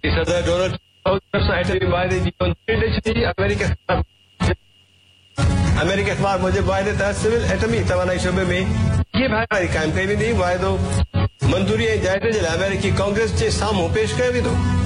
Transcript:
सदर Donald Trump वायदे अमेरिकी अखबार मूजिब वायदे तहत सिविल एटमी तवानाई शोबे में ये भाईवारी कायम कई वेंदी। वाइदो मंजूरी ऐं जाइज़े जे लाइ अमेरिकी कांग्रेस जे साम्हूं पेश कयो वेंदो।